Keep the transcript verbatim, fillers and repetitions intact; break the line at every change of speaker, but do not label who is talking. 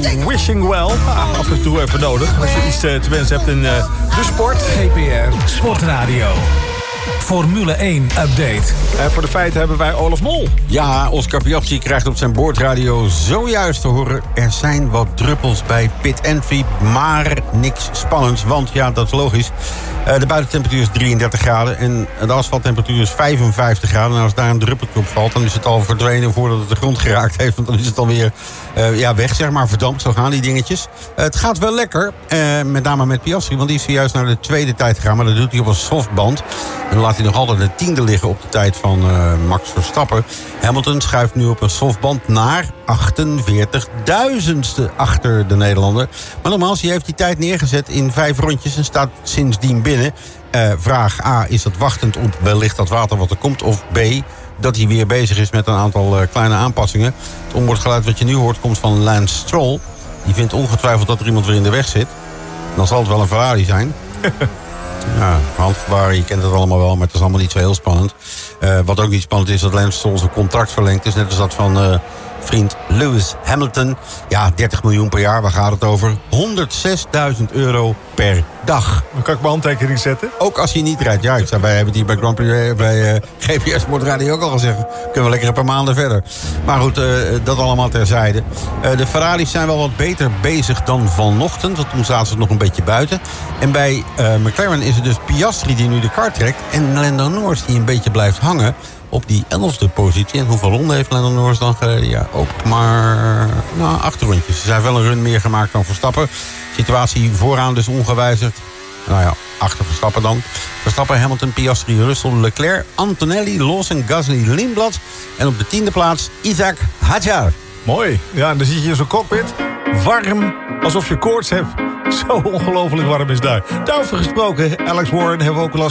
Wishing Well. Ah, af en toe even nodig. Als je iets te wensen hebt in uh, de sport.
G P R Sportradio. Formule één update.
En voor de feiten hebben wij Olaf Mol.
Ja, Oscar Piastri krijgt op zijn boordradio zojuist te horen... er zijn wat druppels bij pit entry, maar niks spannends. Want ja, dat is logisch. Uh, de buitentemperatuur is drieëndertig graden en de asfalttemperatuur is vijfenvijftig graden. En als daar een druppeltje op valt, dan is het al verdwenen voordat het de grond geraakt heeft. Want dan is het alweer uh, ja, weg, zeg maar, verdampt. Zo gaan die dingetjes. Uh, het gaat wel lekker, uh, met name met Piastri, want die is zojuist naar de tweede tijd gegaan. Maar dat doet hij op een softband. En dan laat hij nog altijd de tiende liggen op de tijd van uh, Max Verstappen. Hamilton schuift nu op een softband naar achtenveertigduizendste achter de Nederlander. Maar nogmaals, hij heeft die tijd neergezet in vijf rondjes en staat sindsdien binnen. Uh, vraag A, is dat wachtend op wellicht dat water wat er komt? Of B, dat hij weer bezig is met een aantal uh, kleine aanpassingen. Het onboordgeluid wat je nu hoort komt van Lance Stroll. Die vindt ongetwijfeld dat er iemand weer in de weg zit. Dan zal het wel een Ferrari zijn. Ja, handgebaren, je kent het allemaal wel, maar het is allemaal niet zo heel spannend. Uh, wat ook niet spannend is, dat Lance Stroll zijn contract verlengd is. Net als dat van uh, vriend Lewis Hamilton. Ja, dertig miljoen per jaar, waar gaat het over? honderdzesduizend euro per dag.
Dan kan ik mijn handtekening zetten?
Ook als je niet rijdt. Ja, ik zei, wij hebben het hier bij Grand Prix, bij uh, G P S Sportradio ook al gezegd. Kunnen we lekker een paar maanden verder. Maar goed, uh, dat allemaal terzijde. Uh, de Ferraris zijn wel wat beter bezig dan vanochtend. Want toen zaten ze nog een beetje buiten. En bij uh, McLaren is het dus Piastri die nu de kar trekt. En Lando Norris die een beetje blijft hangen op die elfde positie. En hoeveel ronden heeft Lando Norris dan gereden? Ja, ook maar nou, acht rondjes. Ze zijn wel een run meer gemaakt dan Verstappen. Situatie vooraan dus ongewijzigd. Nou ja, achter Verstappen dan. Verstappen, Hamilton, Piastri, Russell, Leclerc, Antonelli, Lawson, Gasly, Lindblad. En op de tiende plaats Isaac Hadjar.
Mooi. Ja, en dan zit je in zo'n cockpit. Warm, alsof je koorts hebt. Zo ongelooflijk warm is daar. Daarover gesproken, Alex Warren hebben we ook last